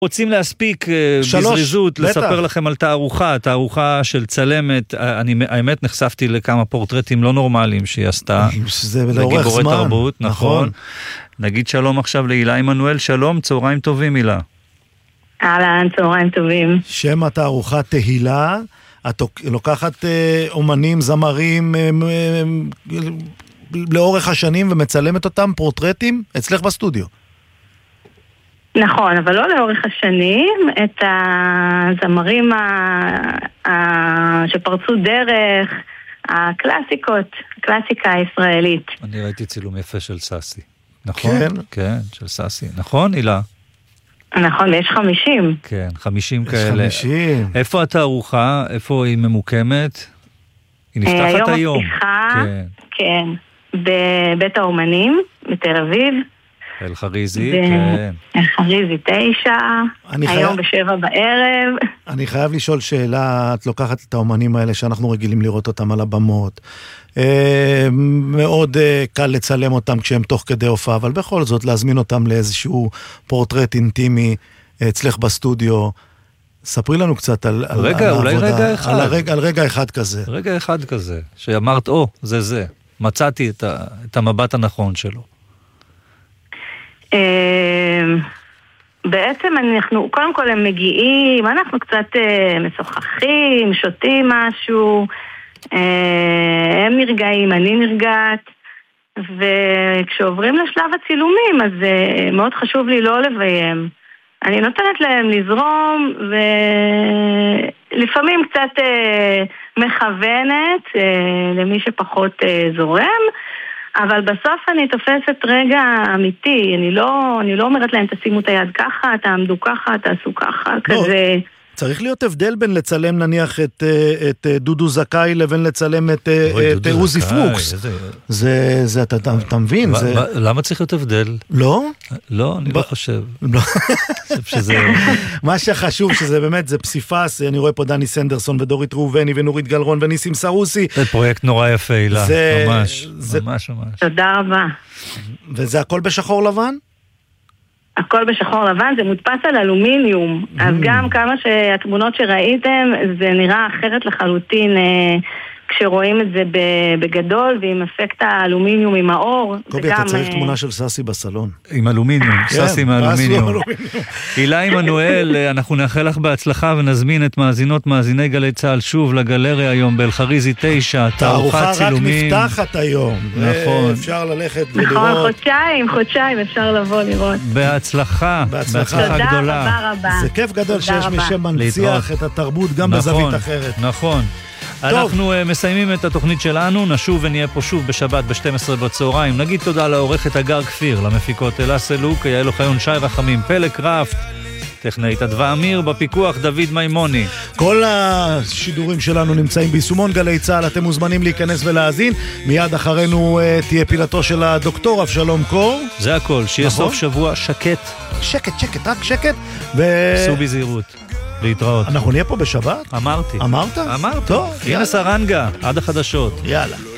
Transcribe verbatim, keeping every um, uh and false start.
רוצים להספיק בזריזות, לספר לכם על תערוכה, תערוכה של צלמת, אני האמת נחשפתי לכמה פורטרטים לא נורמליים שהיא עשתה, זה לאורך זמן, תרבות, נכון. נגיד שלום עכשיו להילה עמנואל, שלום, צהריים טובים הילה. אהלן, צהריים טובים. שם התערוכה תהילה, את לוקחת אומנים, זמרים, לאורך השנים ומצלמת אותם פורטרטים אצלך בסטודיו. נכון, אבל לא לאורך השנים, את הזמרים ה... ה... שפרצו דרך, הקלאסיקות, הקלאסיקה הישראלית. אני ראיתי צילום יפה של סאסי. נכון? כן. כן, של סאסי. נכון, הילה? נכון, יש חמישים. כן, חמישים יש כאלה. חמישים. איפה התערוכה? איפה היא ממוקמת? היא נפתחת היום. היום הפתיחה, כן. כן, בבית האומנים, בתל אביב. אלחריזי, ב... כן. אלחריזי תשע, היום חייב... בשבע בערב. אני חייב לשאול שאלה, את לוקחת את האומנים האלה שאנחנו רגילים לראות אותם על הבמות. אה, מאוד אה, קל לצלם אותם כשהם תוך כדי הופעה, אבל בכל זאת להזמין אותם לאיזשהו פורטרט אינטימי אצלך בסטודיו. ספרי לנו קצת על, רגע, על אולי העבודה, רגע אחד. על, הרגע, על רגע אחד כזה. רגע אחד כזה, שאמרת, או, זה זה. מצאתי את, ה... את המבט הנכון שלו. בעצם אנחנו, קודם כל הם מגיעים, אנחנו קצת משוחחים, שותים משהו, הם נרגעים, אני נרגעת, וכשעוברים לשלב הצילומים, אז מאוד חשוב לי לא לביים. אני נותנת להם לזרום, ולפעמים קצת מכוונת למי שפחות זורם, אבל בסוף אני תופסת רגע אמיתי, אני לא, אני לא אומרת להם תשימו את היד ככה, תעמדו ככה, תעשו ככה, לא, כזה. צריך להיות הבדל בין לצלם נניח את, את דודו זכאי לבין לצלם את, את עוזי פוקס. איזה... זה, זה, אתה, אתה, אתה מבין? ב, זה... ב, למה צריך להיות הבדל? לא? לא, אני ב... לא חושב. לא. שזה... מה שחשוב שזה באמת, זה פסיפס, אני רואה פה דני סנדרסון ודורית ראובני ונורית גלרון וניסים סרוסי. זה פרויקט נורא יפה, הילה. זה... ממש, זה... ממש, ממש. תודה רבה. וזה הכל בשחור לבן? הכל בשחור לבן, זה מודפס על אלומיניום, mm. אז גם כמה שהתמונות שראיתם, זה נראה אחרת לחלוטין אה, כשרואים את זה בגדול, ועם אפקט האלומיניום עם האור. קובי, אתה צריך תמונה של סאסי בסלון. עם אלומיניום, סאסי עם האלומיניום. הילה עמנואל, אנחנו נאחל לך בהצלחה ונזמין את מאזינות מאזיני גלי צהל שוב לגלריה היום באלחריזי תשע, תערוכת צילומים. תערוכה רק נפתחת היום. נכון. אפשר ללכת ולראות. נכון, חודשיים, חודשיים אפשר לבוא לראות. בהצלחה, בהצלחה גדולה. תודה רבה רבה. זה כיף גדול שיש מי שמנציח את התרבות גם בזווית אחרת. נכון. אנחנו מסיימים את התוכנית שלנו, נשוב ונהיה פה שוב בשבת ב-שתים עשרה בצהריים. נגיד תודה לעורכת אגר כפיר, למפיקות אלה סלוק, יעל אוחיון, שי רחמים, פלק רפט, טכנאית אדווה אמיר, בפיקוח דוד מימוני. כל השידורים שלנו נמצאים ביישומון גלי צהל, אתם מוזמנים להיכנס ולהאזין. מיד אחרינו uh, תהיה פילתו של הדוקטור אבשלום קור. זה הכל, שיהיה נכון? סוף שבוע שקט. שקט, שקט, רק שקט. ו... סעו בזהירות. להתראות. אנחנו נהיה פה בשבת? אמרתי. אמרת? אמרתי. טוב, הנה סרנגה, עד החדשות. יאללה.